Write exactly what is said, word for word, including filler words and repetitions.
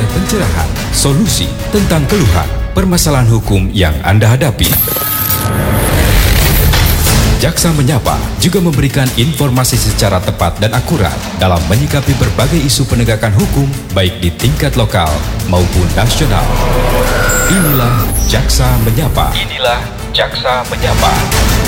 pencerahan, solusi tentang keluhan, permasalahan hukum yang Anda hadapi. Jaksa Menyapa juga memberikan informasi secara tepat dan akurat dalam menyikapi berbagai isu penegakan hukum baik di tingkat lokal maupun nasional. Inilah Jaksa Menyapa. Inilah Jaksa Menyapa.